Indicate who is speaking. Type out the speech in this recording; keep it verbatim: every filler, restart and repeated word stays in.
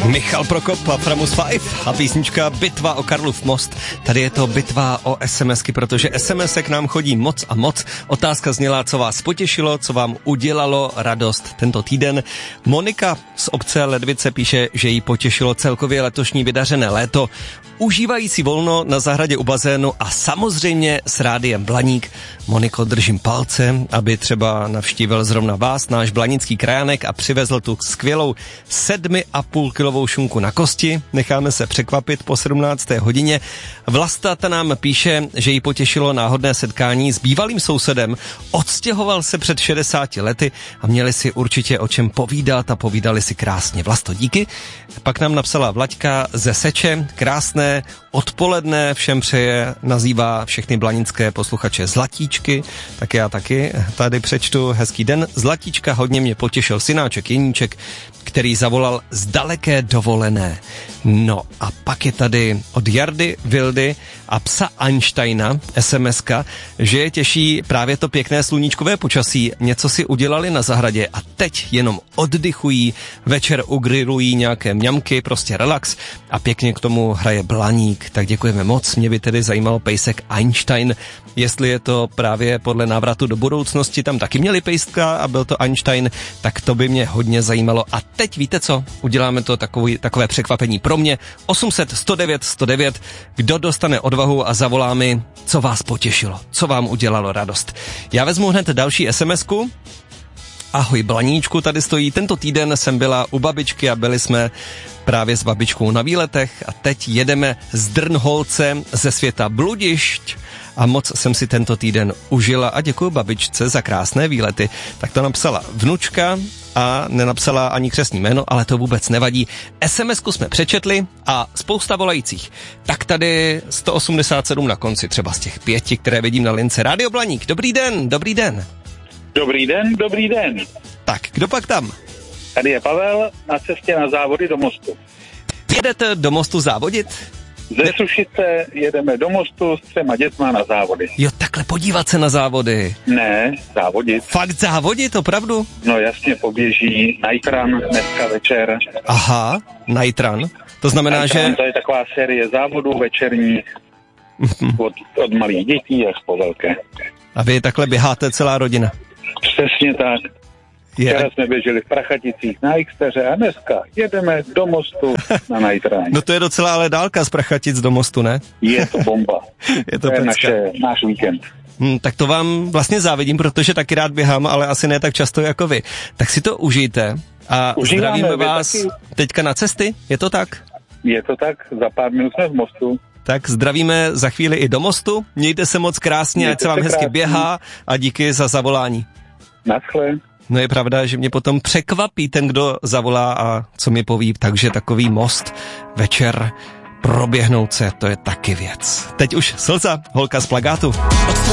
Speaker 1: Michal Prokop a Framus Five a písnička Bitva o Karlův most. Tady je to bitva o SMSky, protože SMSek k nám chodí moc a moc. Otázka zněla, co vás potěšilo, co vám udělalo radost tento týden. Monika z obce Ledvice píše, že jí potěšilo celkově letošní vydařené léto, užívající volno na zahradě u bazénu a samozřejmě s rádiem Blaník. Moniko, držím palce, aby třeba navštívil zrovna vás, náš blanický krajanek, a přivezl tu skvělou sedmi a půl kilovou šunku na kosti. Necháme se překvapit po sedmnácté hodině. Vlasta ta nám píše, že jí potěšilo náhodné setkání s bývalým sousedem. Odstěhoval se před šedesáti lety a měli si určitě o čem povídat a povídali si krásně. Vlasto, díky. Pak nám napsala Vlaďka ze Seče. Krásné odpoledne všem přeje, nazývá všechny blanické posluchače Zlatíčky, tak já taky tady přečtu. Hezký den. Zlatíčka, hodně mě potěšil synáček Jeníček, který zavolal z daleké dovolené. No a pak je tady od Jardy Vildy a psa Einsteina es em eska, že je těší právě to pěkné sluníčkové počasí, něco si udělali na zahradě a teď jenom oddychují, večer ugrilují nějaké mňamky, prostě relax a pěkně k tomu hraje Blaník. Tak děkujeme moc, mě by tedy zajímalo pejsek Einstein, jestli je to právě podle Návratu do budoucnosti, tam taky měli pejska a byl to Einstein, tak to by mě hodně zajímalo. A teď víte co, uděláme to takový, takové překvapení pro mě. osm set sto devět sto devět, kdo dostane odvahu a zavolá mi, co vás potěšilo, co vám udělalo radost. Já vezmu hned další es em esku. Ahoj Blaníčku, tady stojí. Tento týden jsem byla u babičky a byli jsme právě s babičkou na výletech a teď jedeme z Drnholce ze světa bludišť a moc jsem si tento týden užila a děkuji babičce za krásné výlety. Tak to napsala vnučka a nenapsala ani křestní jméno, ale to vůbec nevadí. es em esku jsme přečetli a spousta volajících. Tak tady sto osmdesát sedm na konci, třeba z těch pěti, které vidím na lince. Rádio Blaník, dobrý den, dobrý den.
Speaker 2: Dobrý den, dobrý den.
Speaker 1: Tak, kdo pak tam?
Speaker 2: Tady je Pavel na cestě na závody do Mostu.
Speaker 1: Jedete do Mostu závodit?
Speaker 2: Ze Sušice jedeme do Mostu s třema dětma na závody.
Speaker 1: Jo, takhle podívat se na závody.
Speaker 2: Ne, závodit.
Speaker 1: Fakt závodit, opravdu?
Speaker 2: No jasně, poběží Nitran dneska večer.
Speaker 1: Aha, Nitran. To znamená,
Speaker 2: Nitran,
Speaker 1: že...
Speaker 2: to je taková série závodů večerních od, od malých dětí až po velké.
Speaker 1: A vy takhle běháte celá rodina?
Speaker 2: Přesně tak.
Speaker 1: Je.
Speaker 2: Včera jsme běželi v Prachaticích na Xteře a dneska jedeme do Mostu na Nitran.
Speaker 1: No to je docela ale dálka z Prachatic do Mostu, ne?
Speaker 2: Je to bomba.
Speaker 1: Je to,
Speaker 2: to je naše, náš víkend.
Speaker 1: Hmm, tak to vám vlastně závidím, protože taky rád běhám, ale asi ne tak často jako vy. Tak si to užijte a
Speaker 2: Užíváme,
Speaker 1: zdravíme vás
Speaker 2: taky.
Speaker 1: teďka na cesty, je to tak?
Speaker 2: Je to tak, za pár minut jsme v Mostu.
Speaker 1: Tak zdravíme za chvíli i do Mostu, mějte se moc krásně, ať se vám hezky běhá a díky za zavolání.
Speaker 2: Naschle.
Speaker 1: No je pravda, že mě potom překvapí ten, kdo zavolá a co mi poví, takže takový most večer proběhnout se, to je taky věc. Teď už Slza, holka z Plagátu.